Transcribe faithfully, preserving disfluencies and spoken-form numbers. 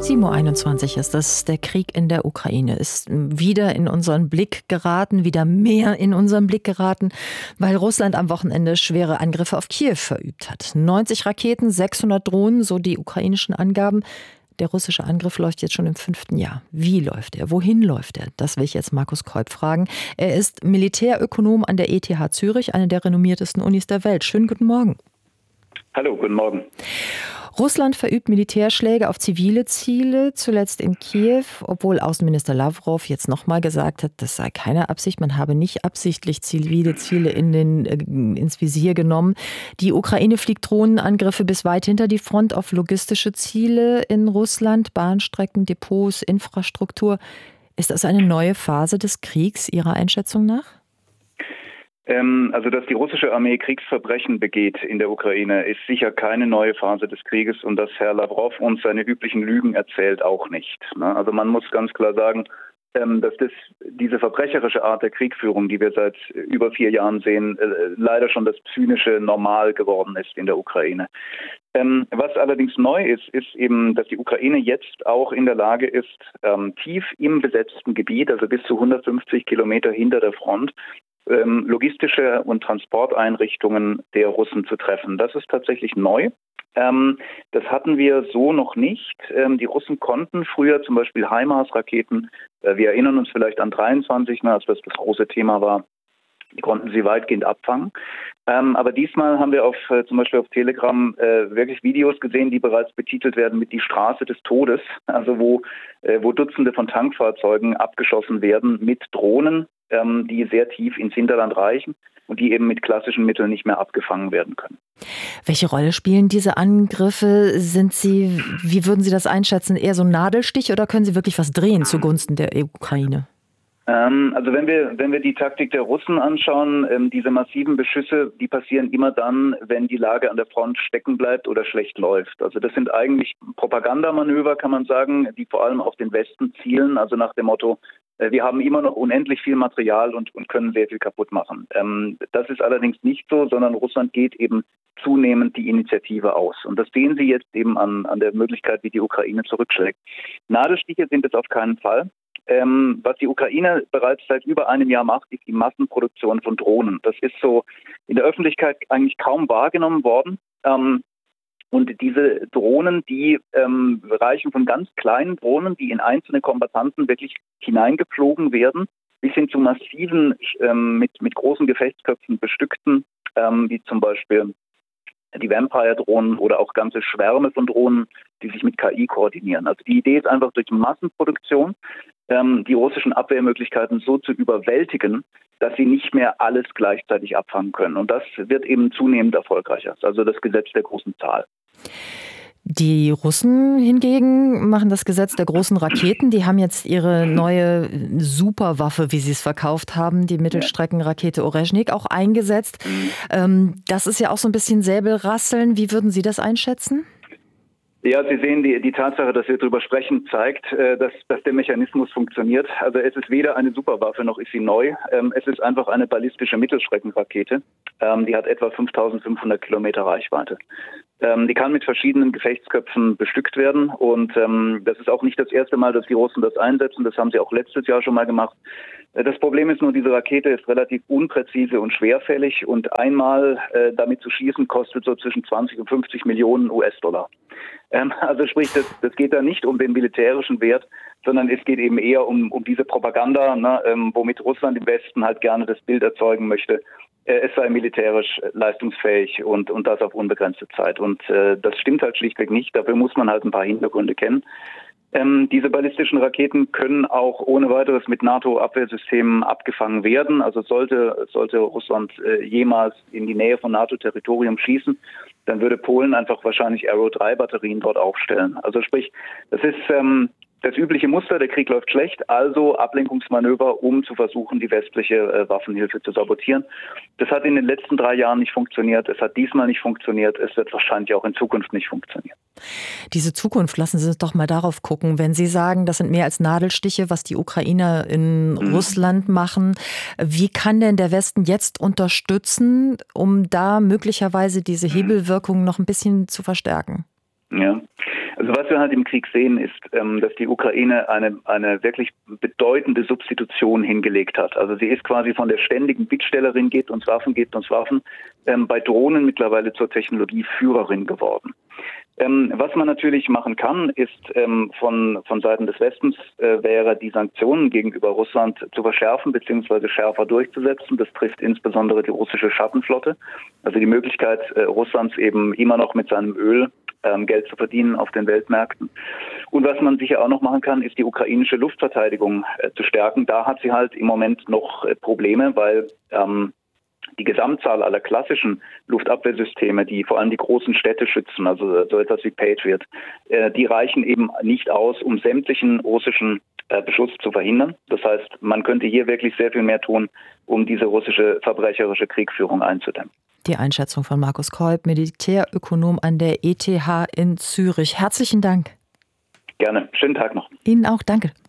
sieben Uhr einundzwanzig ist das. Der Krieg in der Ukraine ist wieder in unseren Blick geraten, wieder mehr in unseren Blick geraten, weil Russland am Wochenende schwere Angriffe auf Kiew verübt hat. neunzig Raketen, sechshundert Drohnen, so die ukrainischen Angaben. Der russische Angriff läuft jetzt schon im fünften Jahr. Wie läuft er? Wohin läuft er? Das will ich jetzt Markus Kolb fragen. Er ist Militärökonom an der E T H Zürich, eine der renommiertesten Unis der Welt. Schönen guten Morgen. Hallo, guten Morgen. Russland verübt Militärschläge auf zivile Ziele, zuletzt in Kiew, obwohl Außenminister Lavrov jetzt nochmal gesagt hat, das sei keine Absicht, man habe nicht absichtlich zivile Ziele in den, äh, ins Visier genommen. Die Ukraine fliegt Drohnenangriffe bis weit hinter die Front auf logistische Ziele in Russland, Bahnstrecken, Depots, Infrastruktur. Ist das eine neue Phase des Kriegs Ihrer Einschätzung nach? Also, dass die russische Armee Kriegsverbrechen begeht in der Ukraine, ist sicher keine neue Phase des Krieges, und dass Herr Lavrov uns seine üblichen Lügen erzählt, auch nicht. Also man muss ganz klar sagen, dass das, diese verbrecherische Art der Kriegführung, die wir seit über vier Jahren sehen, leider schon das zynische Normal geworden ist in der Ukraine. Was allerdings neu ist, ist eben, dass die Ukraine jetzt auch in der Lage ist, tief im besetzten Gebiet, also bis zu hundertfünfzig Kilometer hinter der Front, logistische und Transporteinrichtungen der Russen zu treffen. Das ist tatsächlich neu. Ähm, das hatten wir so noch nicht. Ähm, die Russen konnten früher zum Beispiel HIMARS-Raketen, äh, wir erinnern uns vielleicht an dreiundzwanzig, ne, als das das große Thema war, die konnten sie weitgehend abfangen. Ähm, aber diesmal haben wir auf äh, zum Beispiel auf Telegram äh, wirklich Videos gesehen, die bereits betitelt werden mit die Straße des Todes, also wo, äh, wo Dutzende von Tankfahrzeugen abgeschossen werden mit Drohnen, ähm, die sehr tief ins Hinterland reichen und die eben mit klassischen Mitteln nicht mehr abgefangen werden können. Welche Rolle spielen diese Angriffe? Sind sie, wie würden Sie das einschätzen, eher so ein Nadelstich oder können sie wirklich was drehen zugunsten der Ukraine? Also wenn wir wenn wir die Taktik der Russen anschauen, ähm, diese massiven Beschüsse, die passieren immer dann, wenn die Lage an der Front stecken bleibt oder schlecht läuft. Also das sind eigentlich Propagandamanöver, kann man sagen, die vor allem auf den Westen zielen, also nach dem Motto, äh, wir haben immer noch unendlich viel Material und, und können sehr viel kaputt machen. Ähm, das ist allerdings nicht so, sondern Russland geht eben zunehmend die Initiative aus. Und das sehen Sie jetzt eben an, an der Möglichkeit, wie die Ukraine zurückschlägt. Nadelstiche sind es auf keinen Fall. Ähm, was die Ukraine bereits seit über einem Jahr macht, ist die Massenproduktion von Drohnen. Das ist so in der Öffentlichkeit eigentlich kaum wahrgenommen worden. Ähm, und diese Drohnen, die ähm, reichen von ganz kleinen Drohnen, die in einzelne Kombattanten wirklich hineingeflogen werden, bis hin zu massiven, ähm, mit, mit großen Gefechtsköpfen bestückten, ähm, wie zum Beispiel die Vampire-Drohnen oder auch ganze Schwärme von Drohnen, die sich mit K I koordinieren. Also die Idee ist einfach, durch Massenproduktion ähm, die russischen Abwehrmöglichkeiten so zu überwältigen, dass sie nicht mehr alles gleichzeitig abfangen können. Und das wird eben zunehmend erfolgreicher. Also das Gesetz der großen Zahl. Die Russen hingegen machen das Gesetz der großen Raketen. Die haben jetzt ihre neue Superwaffe, wie sie es verkauft haben, die Mittelstreckenrakete Orezhnik, auch eingesetzt. Das ist ja auch so ein bisschen Säbelrasseln. Wie würden Sie das einschätzen? Ja, Sie sehen, die, die Tatsache, dass wir darüber sprechen, zeigt, äh, dass, dass der Mechanismus funktioniert. Also es ist weder eine Superwaffe noch ist sie neu. Ähm, es ist einfach eine ballistische Mittelstreckenrakete. Ähm, die hat etwa fünftausendfünfhundert Kilometer Reichweite. Ähm, die kann mit verschiedenen Gefechtsköpfen bestückt werden. Und ähm, das ist auch nicht das erste Mal, dass die Russen das einsetzen. Das haben sie auch letztes Jahr schon mal gemacht. Das Problem ist nur, diese Rakete ist relativ unpräzise und schwerfällig. Und einmal äh, damit zu schießen, kostet so zwischen zwanzig und fünfzig Millionen U S-Dollar. Ähm, also sprich, das, das geht da nicht um den militärischen Wert, sondern es geht eben eher um, um diese Propaganda, ne, ähm, womit Russland im Westen halt gerne das Bild erzeugen möchte, äh, es sei militärisch leistungsfähig und, und das auf unbegrenzte Zeit. Und äh, das stimmt halt schlichtweg nicht. Dafür muss man halt ein paar Hintergründe kennen. Ähm, diese ballistischen Raketen können auch ohne weiteres mit NATO-Abwehrsystemen abgefangen werden. Also sollte, sollte Russland äh, jemals in die Nähe von NATO-Territorium schießen, dann würde Polen einfach wahrscheinlich Arrow drei Batterien dort aufstellen. Also sprich, das ist ähm, das übliche Muster, der Krieg läuft schlecht, also Ablenkungsmanöver, um zu versuchen, die westliche äh, Waffenhilfe zu sabotieren. Das hat in den letzten drei Jahren nicht funktioniert, es hat diesmal nicht funktioniert, es wird wahrscheinlich auch in Zukunft nicht funktionieren. Diese Zukunft, lassen Sie uns doch mal darauf gucken. Wenn Sie sagen, das sind mehr als Nadelstiche, was die Ukrainer in mhm. Russland machen, wie kann denn der Westen jetzt unterstützen, um da möglicherweise diese Hebelwirkung noch ein bisschen zu verstärken? Ja, Also was wir halt im Krieg sehen, ist, dass die Ukraine eine, eine wirklich bedeutende Substitution hingelegt hat. Also sie ist quasi von der ständigen Bittstellerin, gebt uns Waffen, gebt uns Waffen, ähm, bei Drohnen mittlerweile zur Technologieführerin geworden. Ähm, was man natürlich machen kann, ist ähm, von, von Seiten des Westens äh, wäre die Sanktionen gegenüber Russland zu verschärfen bzw. schärfer durchzusetzen. Das trifft insbesondere die russische Schattenflotte. Also die Möglichkeit äh, Russlands eben immer noch mit seinem Öl ähm, Geld zu verdienen auf den Weltmärkten. Und was man sicher auch noch machen kann, ist die ukrainische Luftverteidigung äh, zu stärken. Da hat sie halt im Moment noch äh, Probleme, weil ähm, die Gesamtzahl aller klassischen Luftabwehrsysteme, die vor allem die großen Städte schützen, also so etwas wie Patriot, äh, die reichen eben nicht aus, um sämtlichen russischen äh, Beschuss zu verhindern. Das heißt, man könnte hier wirklich sehr viel mehr tun, um diese russische verbrecherische Kriegführung einzudämmen. Die Einschätzung von Markus Kolb, Militärökonom an der E T H in Zürich. Herzlichen Dank. Gerne. Schönen Tag noch. Ihnen auch. Danke.